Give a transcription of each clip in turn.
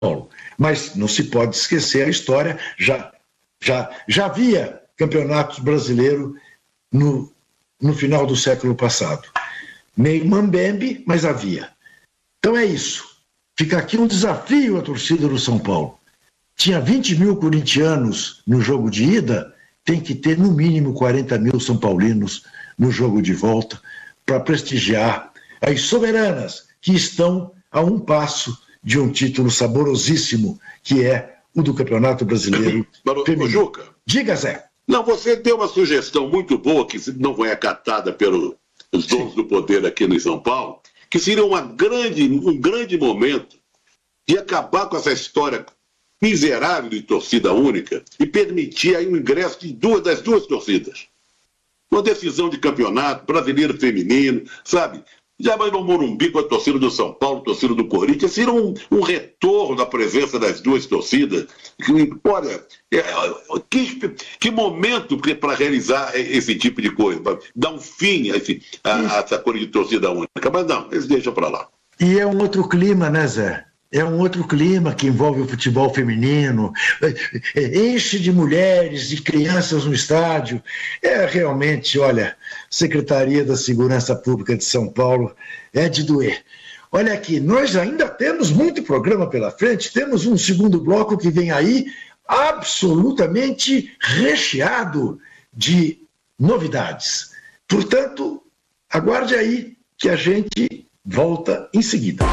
Paulo. Mas não se pode esquecer a história, já havia campeonatos brasileiros no final do século passado. Meio mambembe, mas havia. Então é isso. Fica aqui um desafio à torcida do São Paulo. Tinha 20 mil corintianos no jogo de ida, tem que ter no mínimo 40 mil São Paulinos no jogo de volta para prestigiar as soberanas que estão a um passo de um título saborosíssimo, que é o do Campeonato Brasileiro Feminino. Juca, diga, Zé. Não, você deu uma sugestão muito boa, que não foi acatada pelos donos do poder aqui no São Paulo, que seria um grande momento de acabar com essa história miserável de torcida única e permitir aí o ingresso das duas torcidas. Uma decisão de campeonato brasileiro feminino, sabe? Já vai no Morumbi com a torcida do São Paulo, torcida do Corinthians, seria um retorno da presença das duas torcidas. Olha, que momento para realizar esse tipo de coisa, para dar um fim a essa coisa de torcida única. Mas não, eles deixam para lá. E é um outro clima, né, Zé? É um outro clima que envolve o futebol feminino, enche de mulheres e crianças no estádio. É realmente, olha, Secretaria da Segurança Pública de São Paulo é de doer. Olha aqui, nós ainda temos muito programa pela frente, temos um segundo bloco que vem aí absolutamente recheado de novidades. Portanto, aguarde aí que a gente volta em seguida.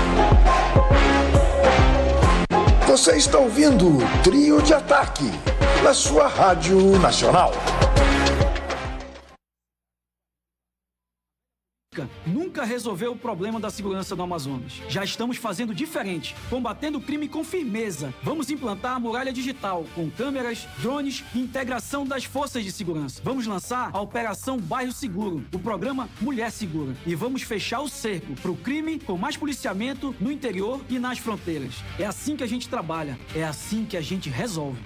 Você está ouvindo o Trio de Ataque, na sua Rádio Nacional. Nunca resolveu o problema da segurança no Amazonas. Já estamos fazendo diferente, combatendo o crime com firmeza. Vamos implantar a muralha digital, com câmeras, drones e integração das forças de segurança. Vamos lançar a Operação Bairro Seguro, o programa Mulher Segura. E vamos fechar o cerco para o crime com mais policiamento no interior e nas fronteiras. É assim que a gente trabalha, é assim que a gente resolve.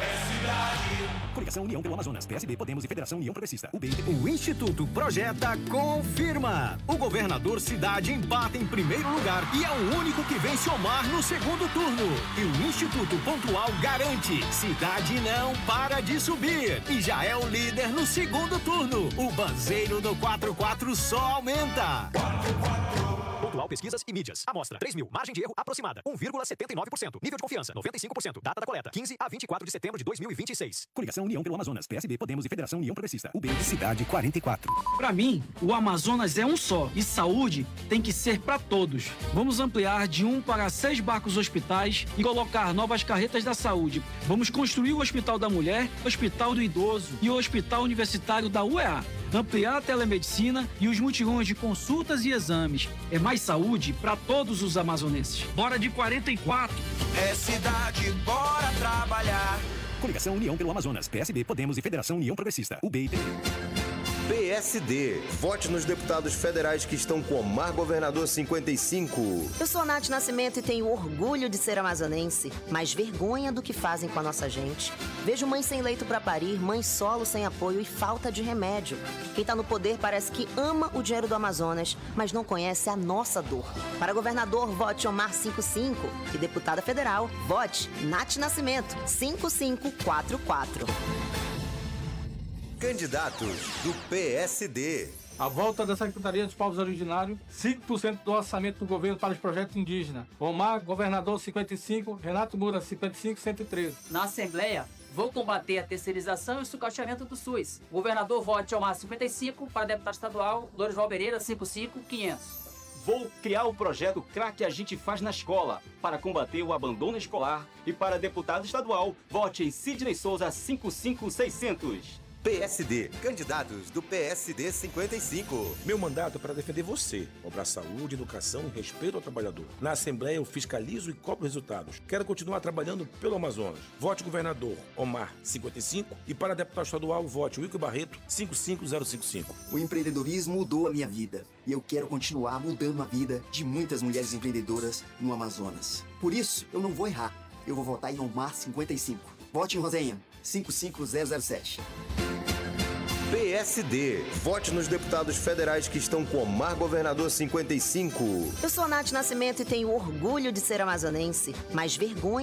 Coligação União pelo Amazonas, PSB, Podemos e Federação União Progressista. O Instituto Projeta confirma. O governador Cidade empata em primeiro lugar e é o único que vence Omar no segundo turno. E o Instituto Pontual garante: Cidade não para de subir e já é o líder no segundo turno. O banzeiro do 44 só aumenta. Pontual Pesquisas e Mídias. Amostra 3.000. Margem de erro aproximada 1,79%. Nível de confiança 95%. Data da coleta 15 a 24 de setembro de 2026. Coligação União pelo Amazonas, PSB, Podemos e Federação União Progressista. Cidade 44. Para mim, o Amazonas é um só e saúde tem que ser para todos. Vamos ampliar de 1 para 6 barcos hospitais e colocar novas carretas da saúde. Vamos construir o Hospital da Mulher, o Hospital do Idoso e o Hospital Universitário da UEA. Ampliar a telemedicina e os mutirões de consultas e exames. É mais saúde para todos os amazonenses. Bora de 44. É cidade, bora trabalhar. Coligação União pelo Amazonas, PSB, Podemos e Federação União Progressista. UBIP. PSD. Vote nos deputados federais que estão com Omar Governador 55. Eu sou Nath Nascimento e tenho orgulho de ser amazonense, mas vergonha do que fazem com a nossa gente. Vejo mãe sem leito para parir, mãe solo sem apoio e falta de remédio. Quem tá no poder parece que ama o dinheiro do Amazonas, mas não conhece a nossa dor. Para governador, vote Omar 55 e deputada federal, vote Nath Nascimento 5544. Candidatos do PSD. A volta da Secretaria dos Povos Originários, 5% do orçamento do governo para os projetos indígenas. Omar, governador 55, Renato Moura 55-113. Na Assembleia, vou combater a terceirização e o sucateamento do SUS. Governador vote Omar 55, para deputado estadual, Lourival Pereira 55-500. Vou criar o projeto Craque A Gente Faz na Escola, para combater o abandono escolar. E para deputado estadual, vote em Sidney Souza 55600. PSD. Candidatos do PSD 55. Meu mandato é para defender você, cobrar saúde, educação e respeito ao trabalhador. Na Assembleia eu fiscalizo e cobro resultados. Quero continuar trabalhando pelo Amazonas. Vote governador Omar 55 e para deputado estadual vote Wilker Barreto 55055. O empreendedorismo mudou a minha vida e eu quero continuar mudando a vida de muitas mulheres empreendedoras no Amazonas. Por isso, eu não vou errar. Eu vou votar em Omar 55. Vote em Rosenha 55007. PSD. Vote nos deputados federais que estão com Omar Governador 55. Eu sou a Nath Nascimento e tenho orgulho de ser amazonense, mas vergonha